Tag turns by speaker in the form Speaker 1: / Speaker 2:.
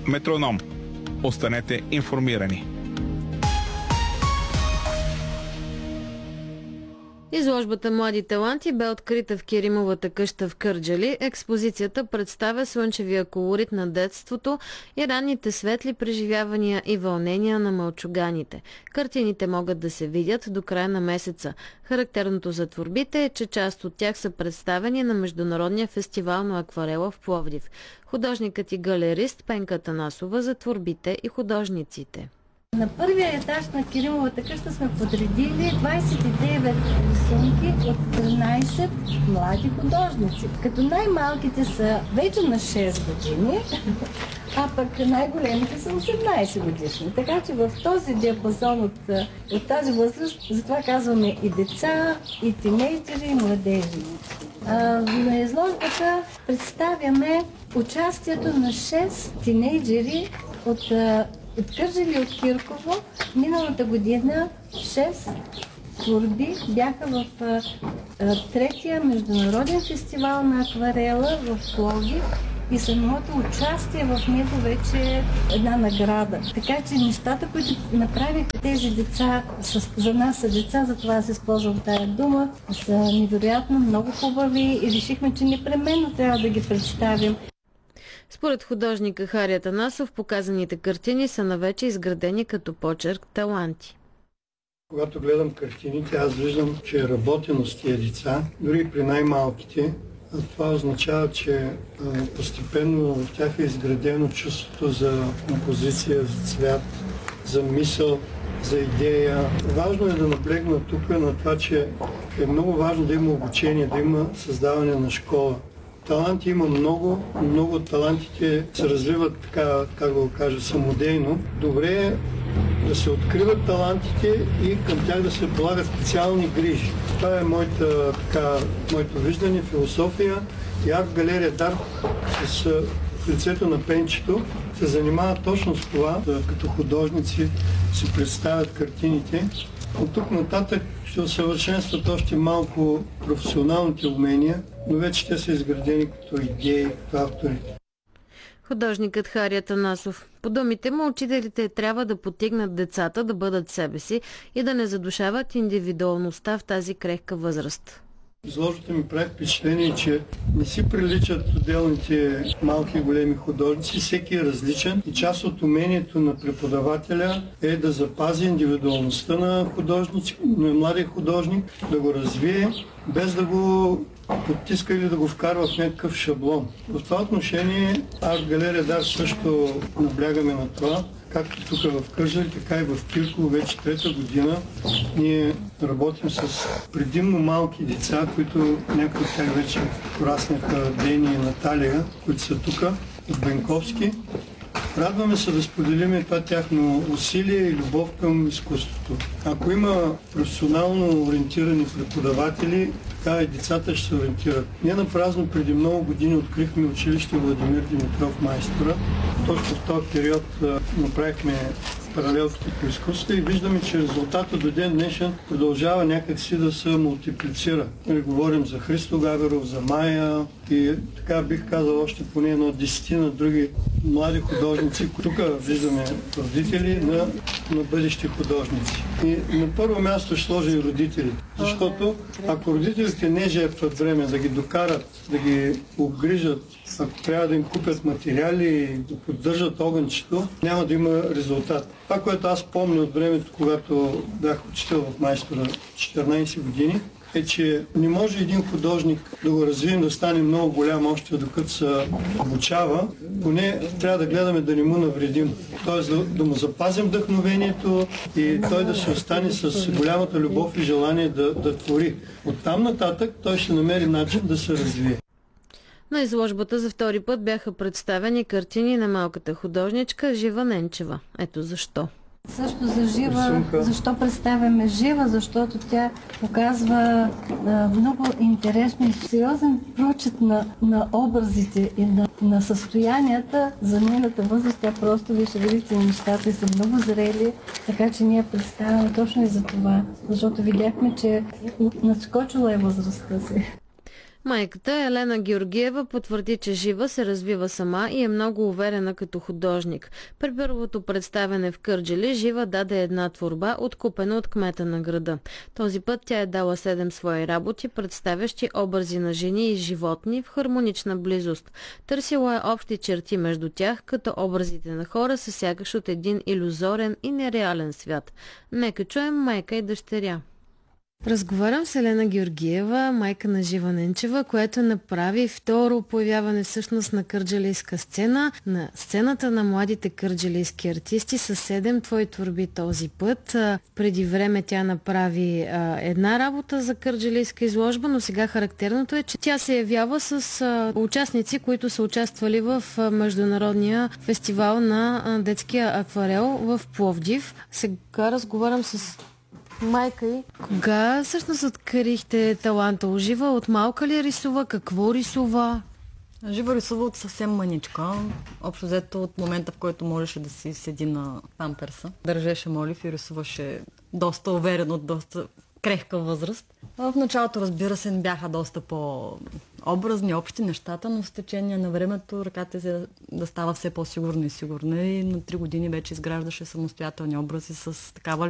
Speaker 1: Метроном. Останете информирани.
Speaker 2: Изложбата "Млади таланти" бе открита в Керимовата къща в Кърджали. Експозицията представя слънчевия колорит на детството и ранните светли преживявания и вълнения на мълчуганите. Картините могат да се видят до края на месеца. Характерното за творбите е, че част от тях са представени на Международния фестивал на акварела в Пловдив. Художникът и галерист Пенка Танасова за творбите и художниците.
Speaker 3: На първия етаж на Керимовата къща сме подредили 29 рисунки от 13 млади художници. Като най-малките са вече на 6 години, а пък най-големите са 18 годишни. Така че в този диапазон от тази възраст, затова казваме и деца, и тинейджери, и младежи. На изложбата представяме участието на 6 тинейджери от Кърджали, от Кирково. Миналата година 6 творби бяха в третия международен фестивал на акварела в Пловдив и самото участие в него вече е една награда. Така че нещата, които направиха тези деца, за нас са деца, затова аз използвам тая дума, са невероятно много хубави и решихме, че непременно трябва да ги представим.
Speaker 2: Според художника Хари Атанасов, показаните картини са навече изградени като почерк таланти.
Speaker 4: Когато гледам картините, аз виждам, че е работено с тия деца, дори при най-малките. Това означава, че постепенно в тях е изградено чувството за композиция, за цвят, за мисъл, за идея. Важно е да наблегна тук на това, че е много важно да има обучение, да има създаване на школа. Таланти има много, много от талантите се развиват така, как да го кажа, самодейно. Добре е да се откриват талантите и към тях да се полагат специални грижи. Това е моето виждане, философия. И арт-галерия Дар в лицето на Пенчето се занимава точно с това, като художници се представят картините. От тук нататък ще усъвършенстват още малко професионалните умения, но вече те са изградени като идеи, като авторите.
Speaker 2: Художникът Хари Атанасов. По думите му, учителите трябва да подтигнат децата да бъдат себе си и да не задушават индивидуалността в тази крехка възраст.
Speaker 4: Изложбата ми прави впечатление, че не си приличат отделните малки и големи художници, всеки е различен и част от умението на преподавателя е да запази индивидуалността на младия художник, да го развие, без да го подтиска или да го вкарва в някакъв шаблон. В това отношение арт-галерия Дар също наблягаме на това. Както тук в Кърджали, така и в Кирково вече трета година ние работим с предимно малки деца, които някои от тях вече пораснаха, Дени и Наталия, които са тук от Бенковски. Радваме се да споделим това тяхно усилие и любов към изкуството. Ако има професионално ориентирани преподаватели, така и децата ще се ориентират. Ние напразно преди много години открихме училище Владимир Димитров майстора. Точно в този период направихме паралелките по изкуството и виждаме, че резултатът до ден днешен продължава някакси да се мултиплицира. Говорим за Христо Гаверов, за Майя и така бих казал още поне едно 10 на други млади художници. Тук виждаме родители на бъдещи художници. И на първо място ще сложа и родители, защото ако родителите не жертват време да ги докарат, да ги обгрижат, ако трябва да им купят материали и да поддържат огънчето, няма да има резултат. Това, което аз помня от времето, когато бях учител в майстора 14 години, е, че не може един художник да го развием, да стане много голям още докато се обучава, поне трябва да гледаме да не му навредим. Тоест да му запазим вдъхновението и той да се остане с голямата любов и желание да твори. Оттам нататък той ще намери начин да се развие.
Speaker 2: На изложбата за втори път бяха представени картини на малката художничка Жива Ненчева. Ето защо.
Speaker 3: Също за Жива, защо представяме Жива, защото тя показва много интересно и сериозен прочит на образите и на състоянията за нейната възраст. Тя просто, вие ще видите, нещата и са много зрели, така че ние представяме точно и за това, защото видяхме, че надскочила е възрастта си.
Speaker 2: Майката Елена Георгиева потвърди, че Жива се развива сама и е много уверена като художник. При първото представяне в Кърджали Жива даде една творба, откупена от кмета на града. Този път тя е дала 7 свои работи, представящи образи на жени и животни в хармонична близост. Търсила е общи черти между тях, като образите на хора са сякаш от един илюзорен и нереален свят. Нека чуем майка и дъщеря. Разговарям с Елена Георгиева, майка на Жива Ненчева, която направи второ появяване всъщност на кърджалийска сцена, на сцената на младите кърджалийски артисти с 7 твои творби този път. Преди време тя направи една работа за кърджалийска изложба, но сега характерното е, че тя се явява с участници, които са участвали в Международния фестивал на детския акварел в Пловдив. Сега разговарям с майка и. Кога всъщност открихте таланта у Жива? От малка ли рисува? Какво рисува?
Speaker 5: Жива рисува от съвсем маничка. Общо взето от момента, в който можеше да си седи на памперса. Държеше молив и рисуваше доста уверено, от доста крехка възраст. В началото, разбира се, бяха доста по-образни, общи нещата, но с течение на времето ръката се да става все по-сигурна и сигурна. И на 3 години вече изграждаше самостоятелни образи с такава